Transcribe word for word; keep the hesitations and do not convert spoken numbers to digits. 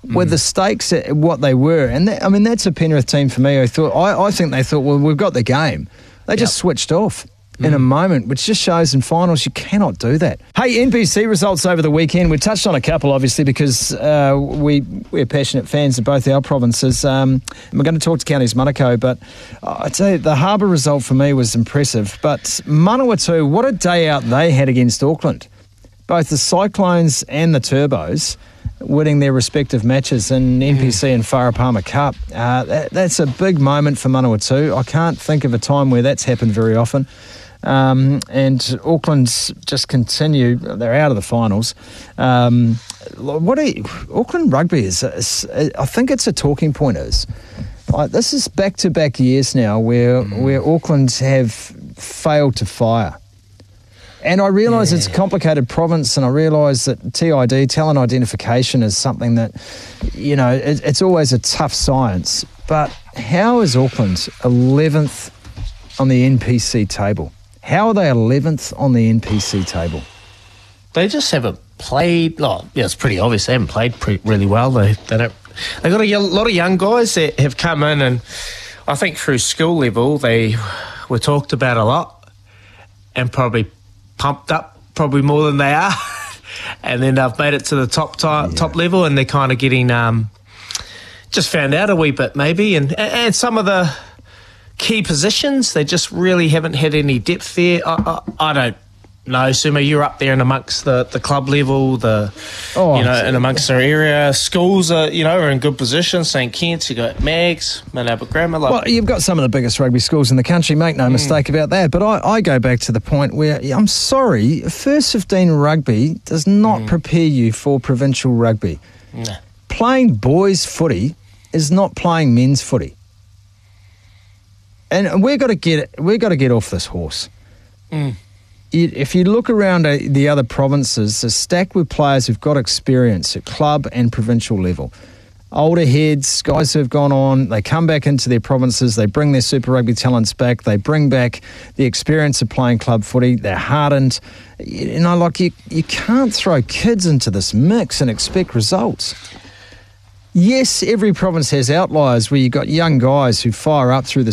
with the stakes at what they were. And that, I mean, that's a Penrith team for me. I thought, I, I think they thought, well, we've got the game. They just yep. switched off mm. in a moment, which just shows in finals you cannot do that. Hey, N P C results over the weekend. We touched on a couple, obviously, because uh, we, we're passionate fans of both our provinces. Um, we're going to talk to Counties Manukau, but I'd say the Harbour result for me was impressive. But Manawatu, what a day out they had against Auckland. Both the Cyclones and the Turbos winning their respective matches in N P C and Farah Palmer Cup. Uh, that, that's a big moment for Manawatu. I can't think of a time where that's happened very often. Um, and Auckland's just continue. They're out of the finals. Um, what are you, Auckland rugby is, is, I think it's a talking point is, like, this is back-to-back years now where, mm. where Auckland have failed to fire. And I realise yeah. it's a complicated province, and I realise that T I D, talent identification, is something that, you know, it, it's always a tough science. But how is Auckland eleventh on the N P C table? How are they eleventh on the N P C table? They just haven't played. Oh, yeah, it's pretty obvious. They haven't played pretty, really well. They they don't. They got a lot of young guys that have come in, and I think through school level they were talked about a lot, and probably pumped up probably more than they are, and then they've made it to the top top, yeah. top level, and they're kind of getting um, just found out a wee bit maybe, and and some of the key positions they just really haven't had any depth there. I, I, I don't know, Suma, you're up there and amongst the, the club level, the oh, you know, and amongst our area. Schools are, you know, are in good position. Saint Kitts, you got Mags, Mount Albert Grammar. Like, well, you've got some of the biggest rugby schools in the country, make no mm. mistake about that. But I, I go back to the point where, I'm sorry, first fifteen rugby does not mm. prepare you for provincial rugby. Nah. Playing boys footy is not playing men's footy. And we've got to get we've got to get off this horse. Mm. If you look around the other provinces, they're stacked with players who've got experience at club and provincial level. Older heads, guys who have gone on, they come back into their provinces, they bring their Super Rugby talents back, they bring back the experience of playing club footy, they're hardened. You know, like you, you can't throw kids into this mix and expect results. Yes, every province has outliers where you've got young guys who fire up through the